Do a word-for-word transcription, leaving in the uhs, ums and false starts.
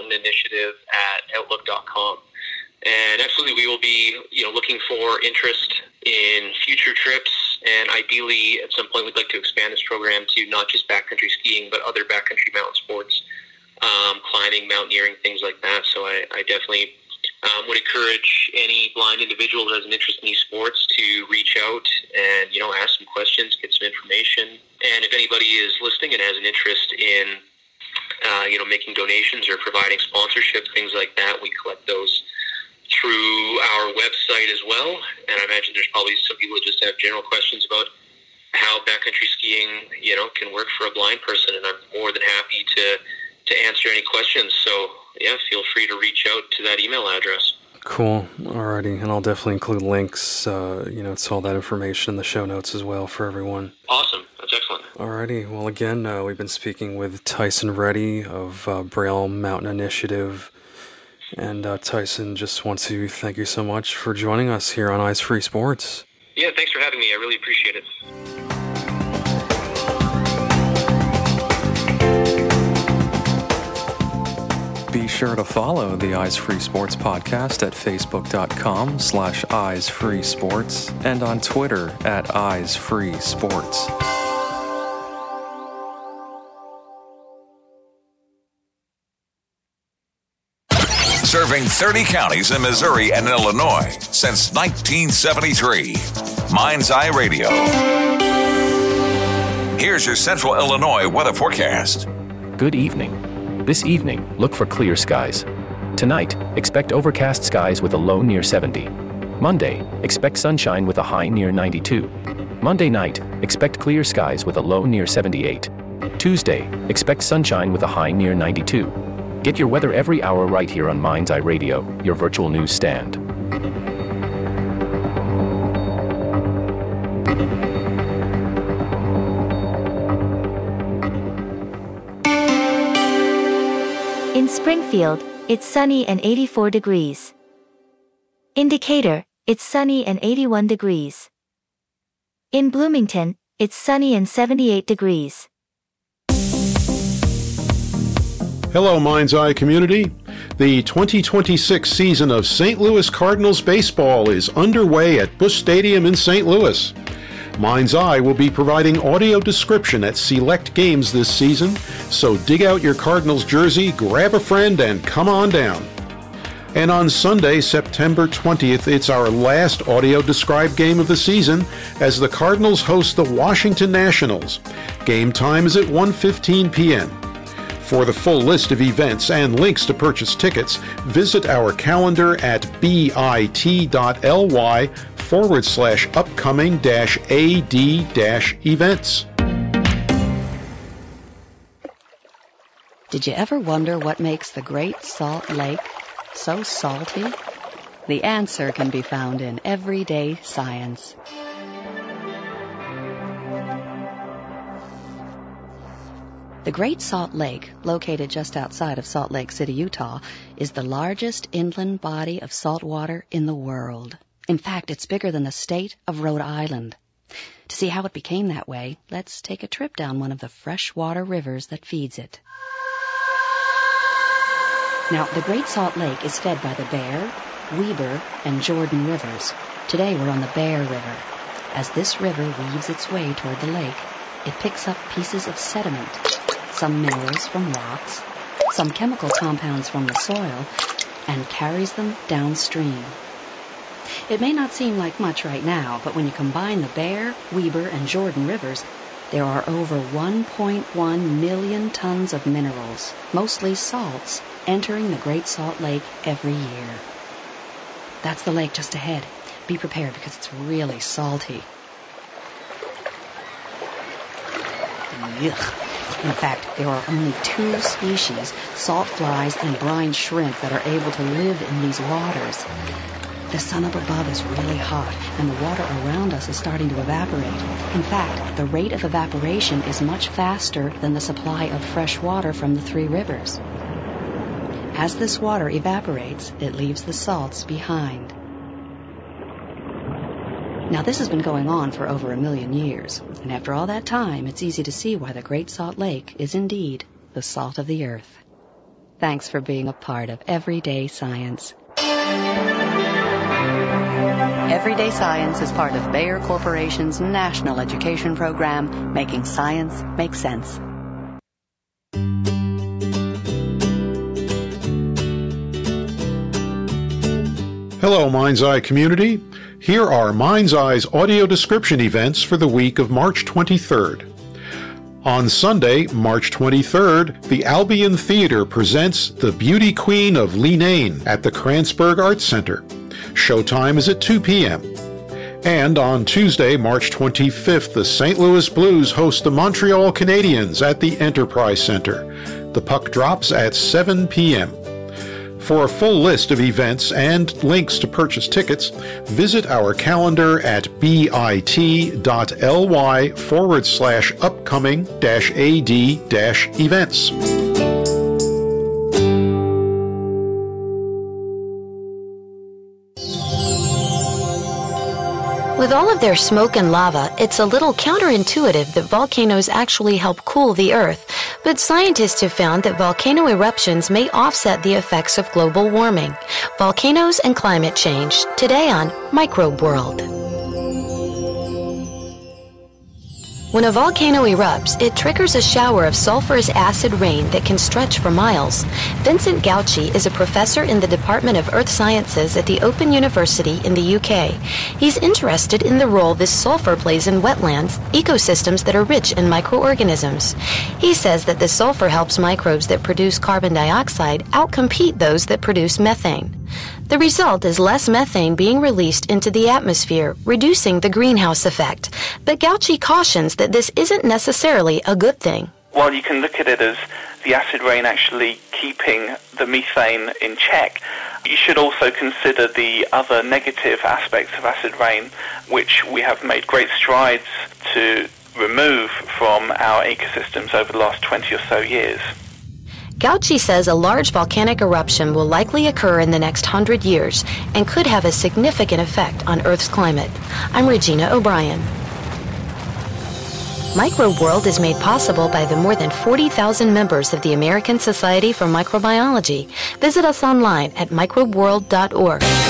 mountain initiative at outlook dot com. And absolutely, we will be, you know, looking for interest in future trips, and ideally, at some point, we'd like to expand this program to not just backcountry skiing, but other backcountry mountain sports, um, climbing, mountaineering, things like that. So I, I definitely um, would encourage any blind individual who has an interest in these sports to reach out and, you know, ask some questions, get some information. And if anybody is listening and has an interest in, uh, you know, making donations or providing sponsorship, things like that, we collect those through our website as well. And I imagine there's probably some people who just have general questions about how backcountry skiing, you know, can work for a blind person, and I'm more than happy to to answer any questions. So yeah, feel free to reach out to that email address. Cool. Alrighty, and I'll definitely include links, uh, you know, to all that information in the show notes as well for everyone. Awesome. That's excellent. Alrighty. Well, again, uh, we've been speaking with Tyson Reddy of uh, Braille Mountain Initiative. And uh, Tyson, just want to thank you so much for joining us here on Eyes Free Sports. Yeah, thanks for having me. I really appreciate it. Be sure to follow the Eyes Free Sports podcast at facebook.com slash Eyes Free Sports and on Twitter at Eyes Free Sports. Serving thirty counties in Missouri and Illinois since nineteen seventy-three. Mind's Eye Radio. Here's your Central Illinois weather forecast. Good evening. This evening, look for clear skies. Tonight, expect overcast skies with a low near seventy. Monday, expect sunshine with a high near ninety-two. Monday night, expect clear skies with a low near seventy-eight. Tuesday, expect sunshine with a high near ninety-two. Get your weather every hour right here on Mind's Eye Radio, your virtual news stand. In Springfield, it's sunny and eighty-four degrees. In Decatur, it's sunny and eighty-one degrees. In Bloomington, it's sunny and seventy-eight degrees. Hello, Mind's Eye community. The twenty twenty-six season of Saint Louis Cardinals baseball is underway at Busch Stadium in Saint Louis. Mind's Eye will be providing audio description at select games this season, so dig out your Cardinals jersey, grab a friend, and come on down. And on Sunday, September twentieth, it's our last audio described game of the season as the Cardinals host the Washington Nationals. Game time is at one fifteen p.m. For the full list of events and links to purchase tickets, visit our calendar at bit.ly forward slash upcoming dash ad dash events. Did you ever wonder what makes the Great Salt Lake so salty? The answer can be found in everyday science. The Great Salt Lake, located just outside of Salt Lake City, Utah, is the largest inland body of salt water in the world. In fact, it's bigger than the state of Rhode Island. To see how it became that way, let's take a trip down one of the freshwater rivers that feeds it. Now, the Great Salt Lake is fed by the Bear, Weber, and Jordan rivers. Today we're on the Bear River. As this river weaves its way toward the lake, it picks up pieces of sediment, some minerals from rocks, some chemical compounds from the soil, and carries them downstream. It may not seem like much right now, but when you combine the Bear, Weber, and Jordan rivers, there are over one point one million tons of minerals, mostly salts, entering the Great Salt Lake every year. That's the lake just ahead. Be prepared because it's really salty. Yuck. In fact, there are only two species, salt flies and brine shrimp, that are able to live in these waters. The sun up above is really hot, and the water around us is starting to evaporate. In fact, the rate of evaporation is much faster than the supply of fresh water from the three rivers. As this water evaporates, it leaves the salts behind. Now, this has been going on for over a million years, and after all that time, it's easy to see why the Great Salt Lake is indeed the salt of the earth. Thanks for being a part of Everyday Science. Everyday Science is part of Bayer Corporation's national education program, Making Science Make Sense. Hello, Mind's Eye community. Here are Mind's Eye's audio description events for the week of March twenty-third. On Sunday, March twenty-third, the Albion Theater presents The Beauty Queen of Leenane at the Kranzberg Arts Center. Showtime is at two p.m. And on Tuesday, March twenty-fifth, the Saint Louis Blues host the Montreal Canadiens at the Enterprise Center. The puck drops at seven p.m. For a full list of events and links to purchase tickets, visit our calendar at bit.ly forward slash upcoming dash ad dash events. With all of their smoke and lava, it's a little counterintuitive that volcanoes actually help cool the Earth, but scientists have found that volcano eruptions may offset the effects of global warming. Volcanoes and climate change, today on Microbe World. When a volcano erupts, it triggers a shower of sulfurous acid rain that can stretch for miles. Vincent Gauci is a professor in the Department of Earth Sciences at the Open University in the U K. He's interested in the role this sulfur plays in wetlands, ecosystems that are rich in microorganisms. He says that the sulfur helps microbes that produce carbon dioxide outcompete those that produce methane. The result is less methane being released into the atmosphere, reducing the greenhouse effect. But Gauci cautions that this isn't necessarily a good thing. While you can look at it as the acid rain actually keeping the methane in check, you should also consider the other negative aspects of acid rain, which we have made great strides to remove from our ecosystems over the last twenty or so years. Gauci says a large volcanic eruption will likely occur in the next hundred years and could have a significant effect on Earth's climate. I'm Regina O'Brien. Microbe World is made possible by the more than forty thousand members of the American Society for Microbiology. Visit us online at microbe world dot org.